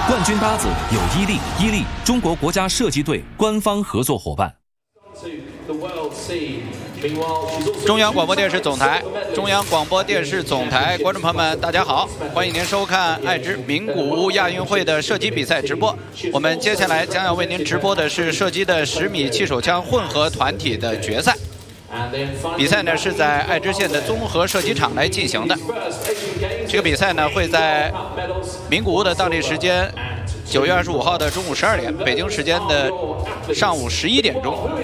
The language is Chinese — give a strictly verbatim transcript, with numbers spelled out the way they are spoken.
冠军搭子有伊利，伊利中国国家射击队官方合作伙伴。 中央广播电视总台，中央广播电视总台，观众朋友们，大家好，欢迎您收看爱知名古屋亚运会的射击比赛直播。我们接下来将要为您直播的是射击的十米气手枪混合团体的决赛。比赛呢是在爱知县的综合射击场来进行的。这个比赛呢会在名古屋的当地时间九月二十五号的中午十二点，北京时间的上午十一点钟